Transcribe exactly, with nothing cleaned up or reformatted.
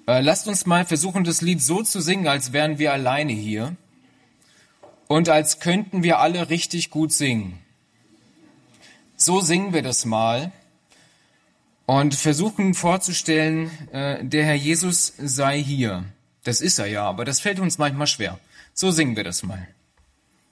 Äh, lasst uns mal versuchen, das Lied so zu singen, als wären wir alleine hier und als könnten wir alle richtig gut singen. So singen wir das mal und versuchen vorzustellen, äh, der Herr Jesus sei hier. Das ist er ja, aber das fällt uns manchmal schwer. So singen wir das mal.